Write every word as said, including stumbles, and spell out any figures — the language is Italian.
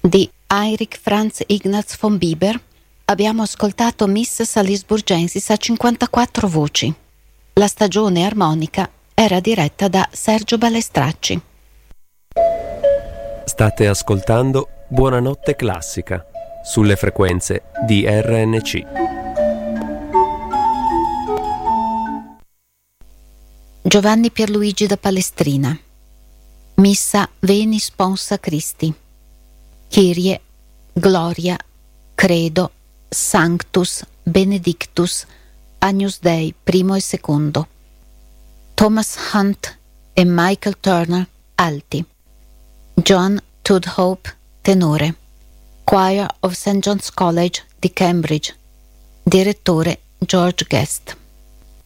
di Heinrich Franz Ignaz von Bieber abbiamo ascoltato Miss Salisburgensis a cinquantaquattro voci. La stagione armonica era diretta da Sergio Balestracci. State ascoltando Buonanotte Classica sulle frequenze di R N C. Giovanni Pierluigi da Palestrina. Missa Veni Sponsa Christi. Kyrie, Gloria, Credo, Sanctus, Benedictus, Agnus Dei, primo e secondo. Thomas Hunt e Michael Turner, alti. John Tudhope, tenore. Choir of Saint John's College di Cambridge. Direttore George Guest.